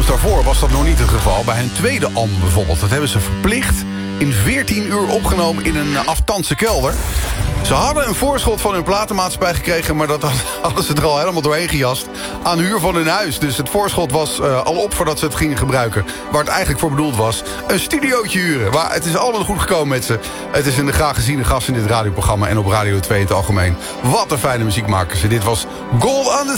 albums daarvoor was dat nog niet het geval. Bij hun tweede album bijvoorbeeld. Dat hebben ze verplicht in 14 uur opgenomen in een aftandse kelder. Ze hadden een voorschot van hun platenmaatschappij gekregen... maar dat hadden ze er al helemaal doorheen gejast aan huur van hun huis. Dus het voorschot was al op voordat ze het gingen gebruiken. Waar het eigenlijk voor bedoeld was. Een studiootje huren. Maar het is allemaal goed gekomen met ze. Het is een graag geziene gast in dit radioprogramma... en op Radio 2 in het algemeen. Wat een fijne muziek maken ze. Dit was Gold on the